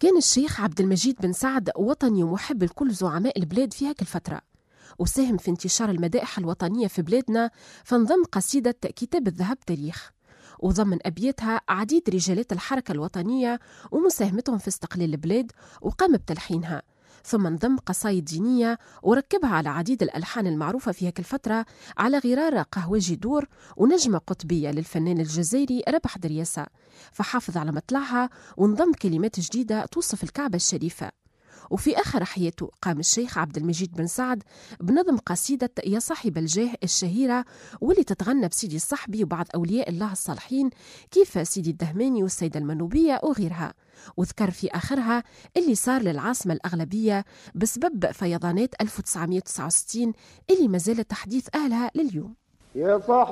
كان الشيخ عبد المجيد بن سعد وطني ومحب لكل زعماء البلاد في هاك الفترة، وساهم في انتشار المدائح الوطنية في بلادنا، فانضم قصيدة كتاب الذهب تاريخ، وضمن أبياتها عديد رجالات الحركة الوطنية ومساهمتهم في استقلال البلاد، وقام بتلحينها. ثم انضم قصايد دينية وركبها على عديد الألحان المعروفة في هاك الفترة، على غرار قهوجي دور ونجمة قطبية للفنان الجزائري ربح درياسة، فحافظ على مطلعها وانضم كلمات جديدة توصف الكعبة الشريفة. وفي آخر حياته قام الشيخ عبد المجيد بن سعد بنظم قصيدة يا صاحب الجاه الشهيرة، واللي تتغنى بسيدي الصحبي وبعض أولياء الله الصالحين كيف سيدي الدهماني والسيدة المنوبية وغيرها، وذكر في آخرها اللي صار للعاصمة الأغلبية بسبب فيضانات 1969 اللي ما زالت تحديث أهلها لليوم. يا صاحب